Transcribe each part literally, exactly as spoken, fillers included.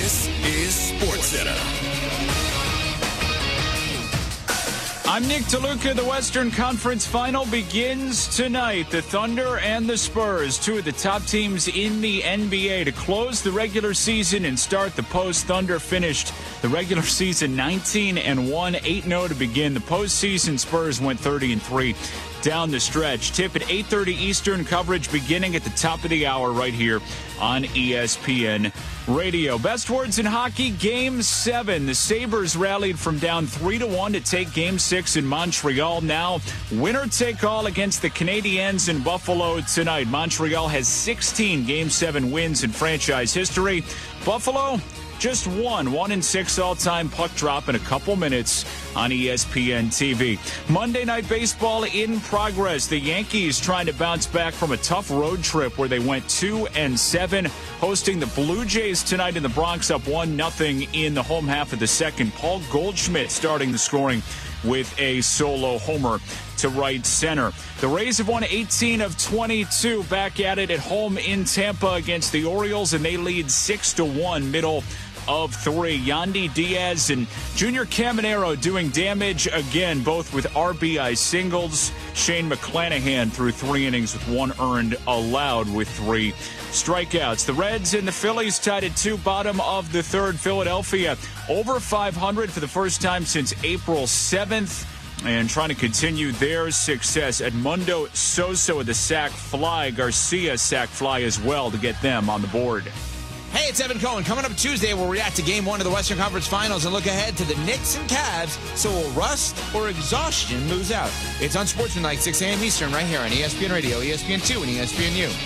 This is SportsCenter. I'm Nick DeLuca. The Western Conference Final begins tonight. The Thunder and the Spurs, two of the top teams in the N B A, to close the regular season and start the post. Thunder finished the regular season nineteen and one, eight and oh to begin. The postseason, Spurs went thirty and three down the stretch. Tip at eight thirty Eastern, coverage beginning at the top of the hour right here on E S P N Radio. Best words in hockey, Game seven. The Sabres rallied from down three to one to take Game six in Montreal. Now, winner take all against the Canadiens in Buffalo tonight. Montreal has sixteen Game seven wins in franchise history. Buffalo, just one, one and six all-time puck drop in a couple minutes on E S P N T V. Monday Night Baseball in progress. The Yankees trying to bounce back from a tough road trip where they went two and seven, hosting the Blue Jays tonight in the Bronx, up one nothing in the home half of the second. Paul Goldschmidt starting the scoring with a solo homer to right center. The Rays have won eighteen of twenty-two, back at it at home in Tampa against the Orioles, and they lead six to one, middle of three. Yandy Diaz and Junior Caminero doing damage again, both with R B I singles. Shane McClanahan threw three innings with one earned, allowed with three strikeouts. The Reds and the Phillies tied at two, bottom of the third. Philadelphia over five hundred for the first time since April seventh. And trying to continue their success. Edmundo Sosa with a sac fly. Garcia sac fly as well to get them on the board. Hey, it's Evan Cohen. Coming up Tuesday, we'll react to Game one of the Western Conference Finals and look ahead to the Knicks and Cavs. So will rust or exhaustion lose out? It's on Sportsman six a.m. Eastern right here on E S P N Radio, E S P N two, and E S P N U.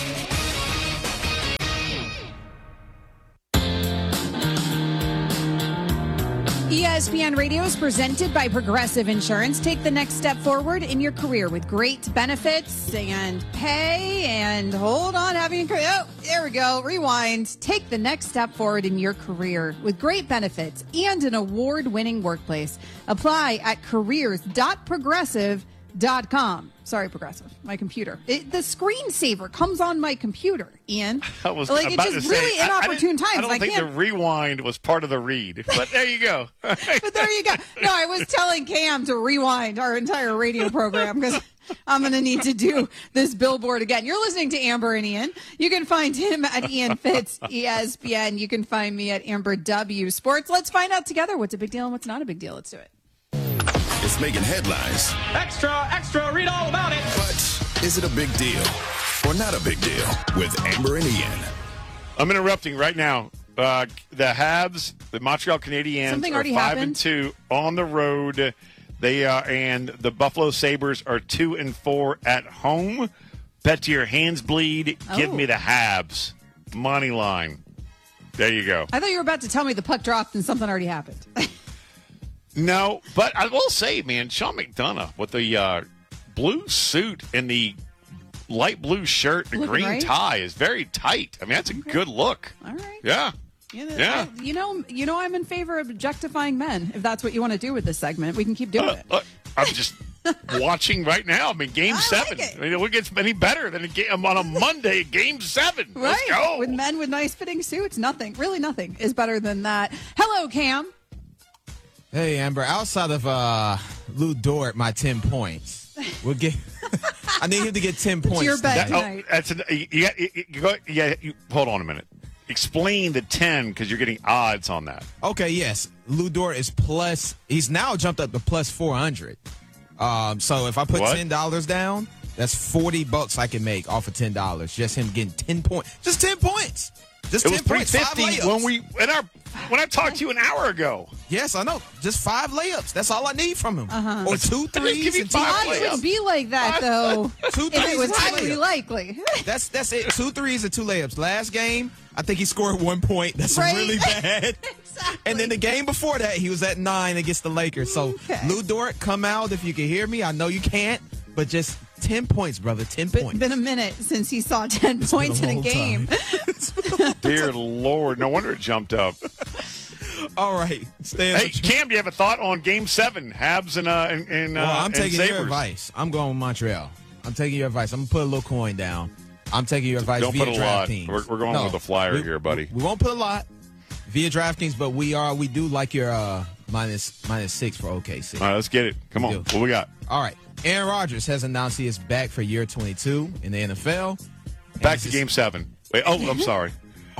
E S P N Radio is presented by Progressive Insurance. Take the next step forward in your career with great benefits and pay. And hold on, having a oh, there we go. Rewind. Take the next step forward in your career with great benefits and an award-winning workplace. Apply at careers dot progressive dot com. Sorry, Progressive. My computer. It, the screensaver comes on my computer, Ian. I was like, about it's just to say, really I- I inopportune didn't- times. I don't I think can't. the rewind was part of the read, but there you go. But there you go. No, I was telling Cam to rewind our entire radio program because I'm going to need to do this billboard again. You're listening to Amber and Ian. You can find him at Ian Fitz, E S P N. You can find me at Amber W Sports. Let's find out together what's a big deal and what's not a big deal. Let's do it. It's making headlines. Extra, extra, read all about it. But is it a big deal or not a big deal with Amber and Ian? I'm interrupting right now. Uh, the Habs, the Montreal Canadiens, Something are already five happened? and two on the road. They are, and the Buffalo Sabres are two and four at home. Bet to your hands bleed. Give Oh. me the Habs money line. There you go. I thought you were about to tell me the puck dropped and something already happened. No, but I will say, man, Sean McDonough with the uh, blue suit and the light blue shirt and Looking green right. tie is very tight. I mean, that's a good look. All right. Yeah. You know, Yeah. I, you know, you know, I'm in favor of objectifying men. If that's what you want to do with this segment, we can keep doing Uh, it. uh, I'm just watching right now. I mean, Game I like Seven. it. I mean, what gets any better than a game on a Monday? Game Seven. Let's Right. go. With men with nice fitting suits, nothing, really nothing is better than that. Hello, Cam. Hey, Amber, outside of uh, Lou Dort, my ten points. We'll get. I need him to get ten points. your bet. That- oh, tonight. that's an, you, you, you, you go, yeah. You, hold on a minute. Explain the ten because you're getting odds on that. Okay, yes. Lou Dort is plus. He's now jumped up to plus four hundred. Um, so if I put What? ten dollars down, that's forty bucks I can make off of ten dollars. Just him getting ten points. Just ten points. Just It ten was three points. Five fifty layups. when we in our when I talked to you an hour ago. Yes, I know. Just five layups. That's all I need from him. Uh-huh. Or two threes. give you and two five Odds layups. would be like that, though, Two if it threes was and two highly layups. likely. That's that's it. Two threes and two layups. Last game, I think he scored one point. That's Right. really bad. Exactly. And then the game before that, he was at nine against the Lakers. So, Okay. Lou Dort, come out if you can hear me. I know you can't, but just ten points, brother. Ten It's points. been a minute since he saw ten It's been points in a long game. time. Dear Lord, no wonder it jumped up. All right, stay. Hey, Cam, do you have a thought on Game Seven, Habs and uh, and, and, uh, Well, I'm and taking Sabres? your advice. I'm going with Montreal. I'm taking your advice. I'm gonna put a little coin down. I'm taking your advice Don't via put a lot. DraftKings. We're, we're going No, with a flyer we- here, buddy. We won't put a lot. via DraftKings, but we are we do like your uh, minus minus six for O K C. All right, let's get it. Come on. What we got? All right. Aaron Rodgers has announced he is back for year twenty-two in the N F L. Back to game seven. Wait, oh, I'm sorry.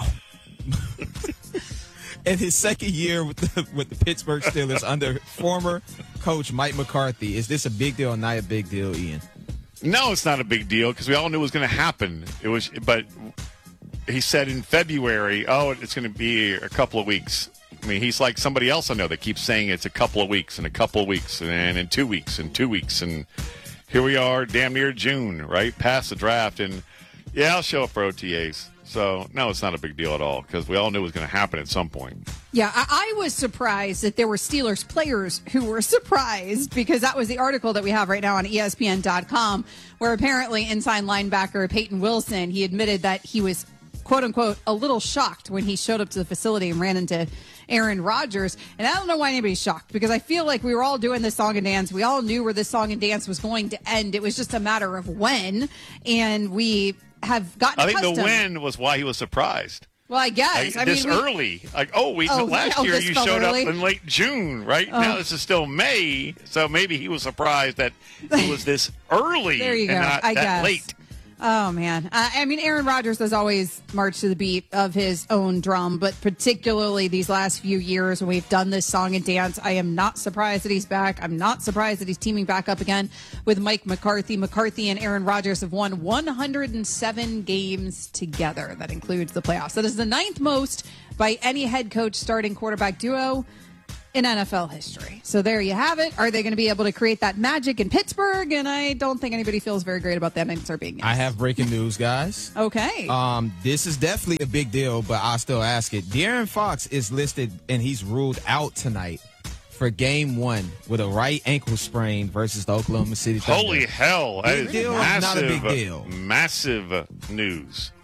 In his second year with the, with the Pittsburgh Steelers under former coach Mike McCarthy, is this a big deal or not a big deal, Ian? No, it's not a big deal because we all knew it was going to happen. It was, but he said in February, oh, it's going to be a couple of weeks. I mean, he's like somebody else I know that keeps saying it's a couple of weeks and a couple of weeks and in two weeks and two weeks. And here we are, damn near June, right? Past the draft. And, yeah, I'll show up for O T As. So, no, it's not a big deal at all because we all knew it was going to happen at some point. Yeah, I, I was surprised that there were Steelers players who were surprised because that was the article that we have right now on E S P N dot com where apparently inside linebacker Peyton Wilson, he admitted that he was, quote unquote, a little shocked when he showed up to the facility and ran into Aaron Rodgers. And I don't know why anybody's shocked because I feel like we were all doing this song and dance. We all knew where this song and dance was going to end. It was just a matter of when. And we have gotten I think accustomed. the when was why he was surprised. Well, I guess. Like, I this mean, we, early. Like, oh, we Oh, last oh, year this you felt showed early. up in late June, right? Oh. Now this is still May, so maybe he was surprised that it was this early There you and go. not I that guess. late. Oh, man. Uh, I mean, Aaron Rodgers has always marched to the beat of his own drum, but particularly these last few years when we've done this song and dance, I am not surprised that he's back. I'm not surprised that he's teaming back up again with Mike McCarthy. McCarthy and Aaron Rodgers have won one hundred seven games together. That includes the playoffs. That is the ninth most by any head coach starting quarterback duo in N F L history. So there you have it. Are they going to be able to create that magic in Pittsburgh? And I don't think anybody feels very great about that answer being yes. I have breaking news, guys. Okay. Um, this is definitely a big deal, but I'll still ask it. De'Aaron Fox is listed, and he's ruled out tonight for game one with a right ankle sprain versus the Oklahoma City Thunder. Holy hell. That Big is deal or massive, not a big deal? massive news.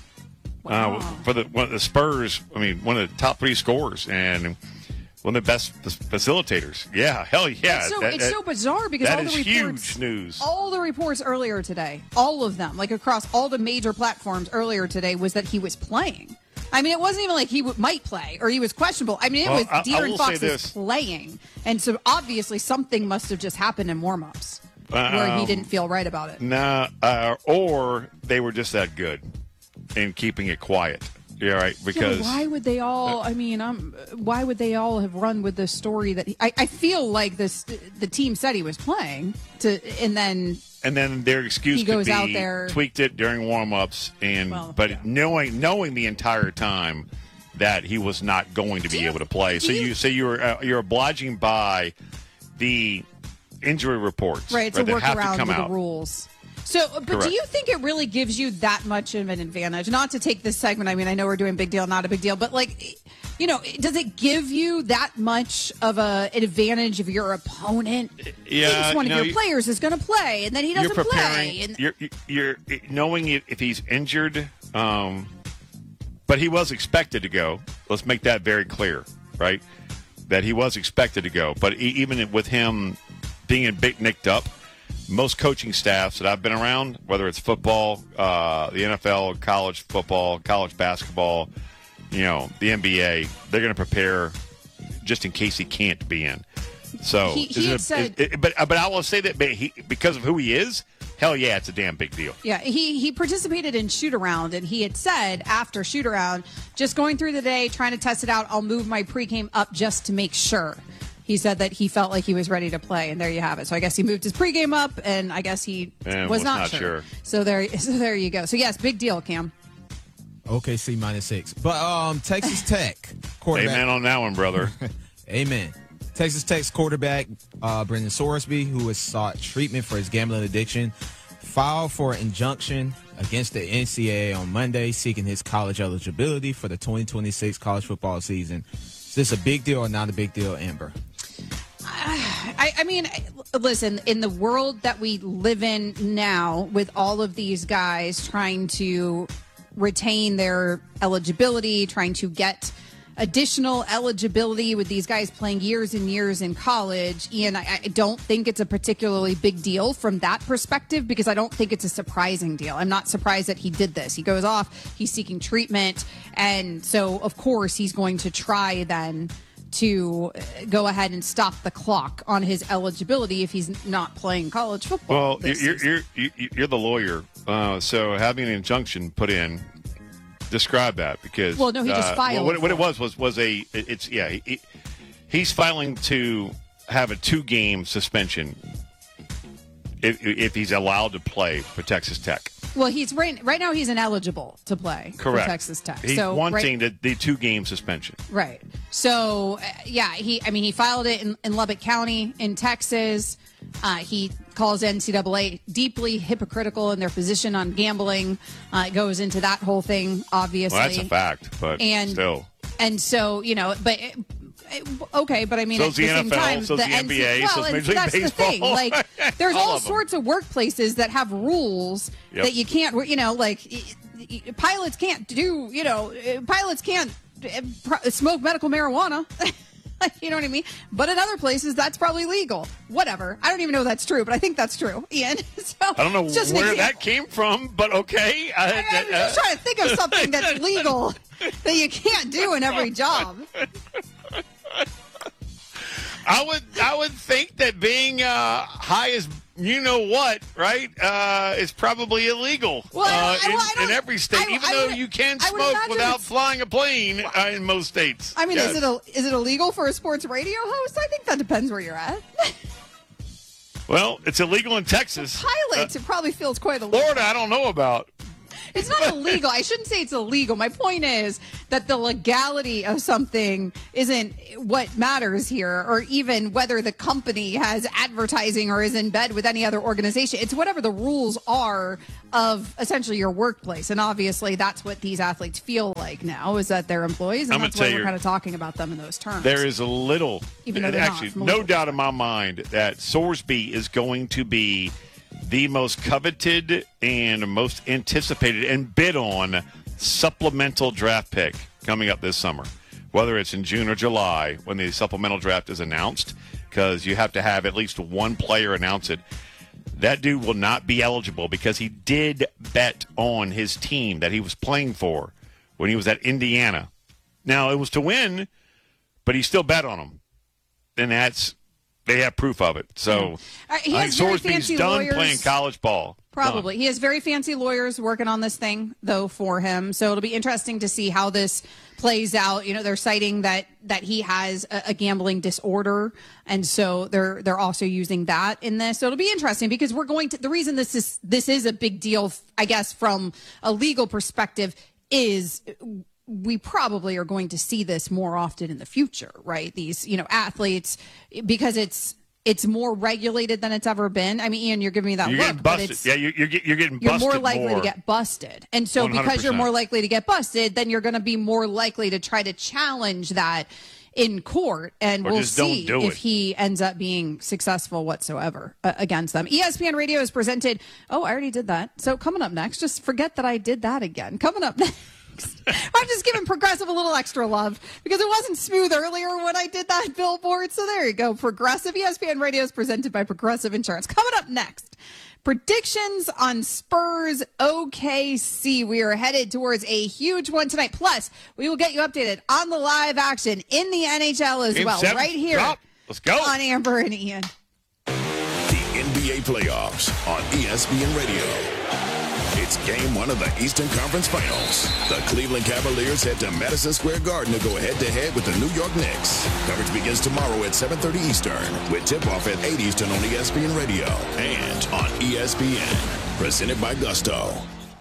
Wow. Uh, for the one of the Spurs, I mean, one of the top three scorers and one of the best facilitators. Yeah, hell yeah. It's so, That- it's that- so bizarre because that all the is reports, huge news. all the reports earlier today, all of them, like across all the major platforms earlier today, was that he was playing. I mean, it wasn't even like he w- might play or he was questionable. I mean, it Well, was I- I De'Aaron will Fox say is this. playing, and so obviously something must have just happened in warm-ups where he Um, didn't feel right about it. Nah, uh, or they were just that good in keeping it quiet. Yeah, right. Yeah, but Because why would they all? I mean, um, why would they all have run with this story that he, I, I feel like this? The team said he was playing to, and then and then their excuse He could goes be out there- tweaked it during warm-ups, and Well, but yeah. knowing knowing the entire time that he was not going to be Do you- able to play, so do you- you so you're uh, you're obliging by the injury reports, right, it's a that have to workaround come with out. the rules. So, but Correct. do you think it really gives you that much of an advantage? Not to take this segment. I mean, I know we're doing big deal, not a big deal, but like, you know, does it give you that much of a, an advantage if your opponent Yeah, thinks one you of know, your you- players is going to play and then he You're doesn't preparing. play? And, You're you're knowing if if he's injured, um, but he was expected to go. Let's make that very clear, right? That he was expected to go, but e- even with him being a bit nicked up, most coaching staffs that I've been around, whether it's football, uh, the N F L, college football, college basketball, you know, the N B A, they're going to prepare just in case he can't be in. So, He- he is it had a- said- it- it- but but I will say that but he, because of who he is, hell yeah, it's a damn big deal. Yeah, he he participated in shoot around, and he had said after shoot around, just going through the day, trying to test it out. I'll move my pregame up just to make sure. He said that he felt like he was ready to play, and there you have it. So I guess he moved his pregame up, and I guess he And was, was not, not sure. sure. So there, so there you go. So yes, big deal, Cam. O K C minus six. But um, Texas Tech quarterback. Amen on that one, brother. Amen. Texas Tech's quarterback, uh, Brendan Sorsby, who has sought treatment for his gambling addiction, filed for an injunction against the N C double A on Monday, seeking his college eligibility for the twenty twenty-six college football season. Is this a big deal or not a big deal, Amber? I, I mean, listen, in the world that we live in now, with all of these guys trying to retain their eligibility, trying to get additional eligibility with these guys playing years and years in college. Ian, I, I don't think it's a particularly big deal from that perspective because I don't think it's a surprising deal. I'm not surprised that he did this. He goes off, he's seeking treatment, and so, of course, he's going to try then to go ahead and stop the clock on his eligibility if he's not playing college football. Well, you're, you're, you're, you're the lawyer, uh, so having an injunction put in, describe that because well, no, he just uh, filed. Well, what, what it was was was a it's yeah he, he's filing to have a two-game suspension if, if he's allowed to play for Texas Tech. Well, he's right, right now he's ineligible to play Correct. for Texas Tech. He's so, wanting right, the, the two-game suspension. Right. So, uh, yeah, he. I mean, he filed it in, in Lubbock County in Texas. Uh, he calls N C double A deeply hypocritical in their position on gambling. Uh, it goes into that whole thing, obviously. Well, that's a fact, but and, still. And so, you know, but it, it, okay, but I mean, so's at the, the same N F L, time, so's the, the N B A, N C well, so's and Major League that's Baseball. the thing. Like, there's all all of them. sorts of workplaces that have rules Yep. that you can't, you know, like pilots can't do, you know, pilots can't smoke medical marijuana. You know what I mean? But in other places, that's probably legal. Whatever. I don't even know if that's true, but I think that's true, Ian. So, I don't know just where that came from, but okay. I, I mean, I'm just trying to think of something that's legal that you can't do in every job. I would I would think that being uh, high as you know what, right, uh, is probably illegal well, I, uh, in, well, I don't, in every state, I, even I though would, you can I would smoke imagine without it's- flying a plane uh, in most states. I mean, Yes. is it a, is it illegal for a sports radio host? I think that depends where you're at. Well, it's illegal in Texas. Pilots, Uh, it probably feels quite illegal. Florida, I don't know about. It's not illegal. I shouldn't say it's illegal. My point is that the legality of something isn't what matters here, or even whether the company has advertising or is in bed with any other organization. It's whatever the rules are of essentially your workplace. And obviously that's what these athletes feel like now, is that they're employees. And I'm gonna that's why tell we're you, kind of talking about them in those terms. There is a little, Even though they're not, actually, from a no legal doubt in my mind that Sorsby is going to be the most coveted and most anticipated and bid on supplemental draft pick coming up this summer, whether it's in June or July when the supplemental draft is announced, because you have to have at least one player announce it. That dude will not be eligible because he did bet on his team that he was playing for when he was at Indiana. Now, it was to win, but he still bet on them. And that's they have proof of it. So Uh, he I has think very Sorsby's fancy done lawyers. playing college ball. Probably. Done. He has very fancy lawyers working on this thing, though, for him. So it'll be interesting to see how this plays out. You know, they're citing that that he has a, a gambling disorder, and so they're they're also using that in this. So it'll be interesting because we're going to. The reason this is this is a big deal, I guess, from a legal perspective, is we probably are going to see this more often in the future, right? These, you know, athletes, because it's. It's more regulated than it's ever been. I mean, Ian, you're giving me that You're look, getting but busted. it's Yeah, you're, you're, get- you're getting you're busted more likely more. to get busted. And so one hundred because you're percent. more likely to get busted, then you're going to be more likely to try to challenge that in court. And Or we'll just don't see do if it. he ends up being successful whatsoever uh, against them. E S P N Radio is presented. Oh, I already did that. So coming up next, just forget that I did that again. Coming up next. I'm just giving Progressive a little extra love because it wasn't smooth earlier when I did that billboard. So there you go. Progressive. E S P N Radio is presented by Progressive Insurance. Coming up next, predictions on Spurs O K C. We are headed towards a huge one tonight. Plus, we will get you updated on the live action in the N H L as Game well, seven. right here Drop. Let's go. on Amber and Ian. The N B A playoffs on E S P N Radio. It's game one of the Eastern Conference Finals. The Cleveland Cavaliers head to Madison Square Garden to go head-to-head with the New York Knicks. Coverage begins tomorrow at seven thirty Eastern with tip-off at eight Eastern on E S P N Radio and on E S P N. Presented by Gusto.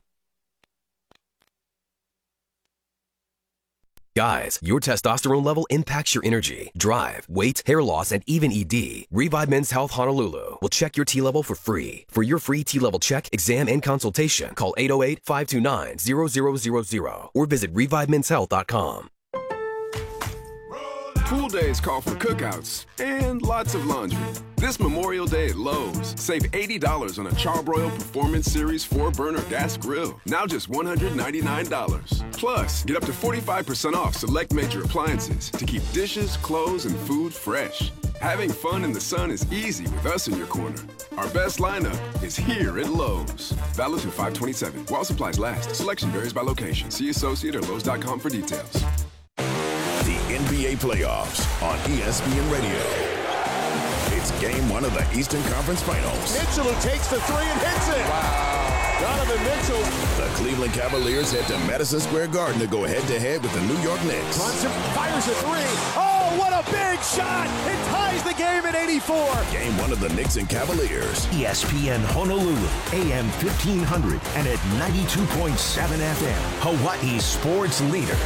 Guys, your testosterone level impacts your energy, drive, weight, hair loss, and even E D. Revive Men's Health Honolulu will check your T level for free. For your free T level check, exam, and consultation, call eight oh eight, five two nine, zero zero zero zero or visit revive men's health dot com. Pool days call for cookouts and lots of laundry. This Memorial Day at Lowe's, save eighty dollars on a Charbroil Performance Series four burner gas grill. Now just one hundred ninety-nine dollars. Plus, get up to forty-five percent off select major appliances to keep dishes, clothes, and food fresh. Having fun in the sun is easy with us in your corner. Our best lineup is here at Lowe's. Valid through five twenty-seven. While supplies last. Selection varies by location. See associate or Lowe's dot com for details. The N B A playoffs on E S P N Radio. It's game one of the Eastern Conference Finals. Mitchell who takes the three and hits it. Wow. Donovan Mitchell. The Cleveland Cavaliers head to Madison Square Garden to go head-to-head with the New York Knicks. Brunson fires a three. Oh, what a big shot. It ties the game at eighty-four. Game one of the Knicks and Cavaliers. E S P N Honolulu, A M fifteen hundred and at ninety-two point seven F M. Hawaii's sports leader.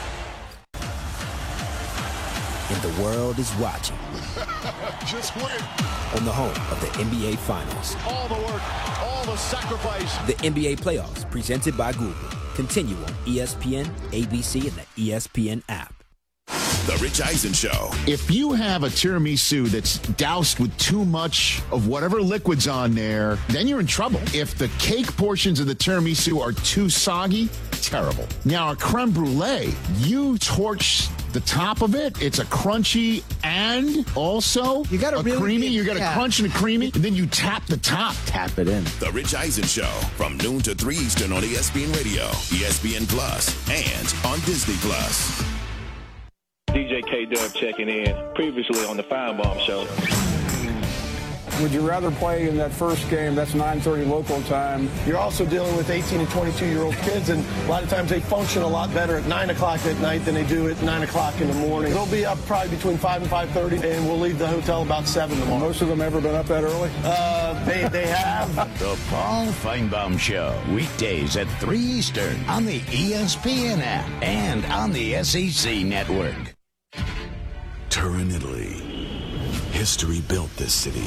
And the world is watching. Just win. On the home of the N B A Finals. All the work, all the sacrifice. The N B A Playoffs, presented by Google. Continue on E S P N, A B C, and the E S P N app. The Rich Eisen Show. If you have a tiramisu that's doused with too much of whatever liquid's on there, then you're in trouble. If the cake portions of the tiramisu are too soggy, terrible. Now, a creme brulee, you torch the top of it, it's a crunchy and also you got a really creamy. Big, you got yeah. a crunch and a creamy, and then you tap the top. Tap it in. The Rich Eisen Show from noon to three Eastern on E S P N Radio, E S P N Plus, and on Disney Plus. D J K-Dub checking in, previously on the Firebomb Show. Would you rather play in that first game? That's nine thirty local time. You're also dealing with eighteen and twenty-two-year-old kids, and a lot of times they function a lot better at nine o'clock at night than they do at nine o'clock in the morning. They'll be up probably between five and five thirty, and we'll leave the hotel about seven tomorrow. Most of them ever been up that early? Uh, they, they have. The Paul Feinbaum Show, weekdays at three Eastern on the E S P N app and on the S E C network. Turin, Italy. History built this city.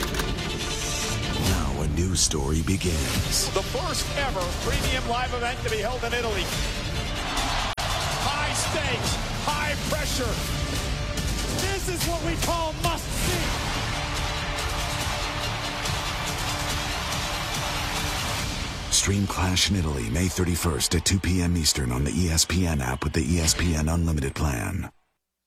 Now a new story begins. The first ever premium live event to be held in Italy. High stakes, high pressure. This is what we call must see. Stream Clash in Italy May thirty-first at two p.m. Eastern on the E S P N app with the E S P N Unlimited plan.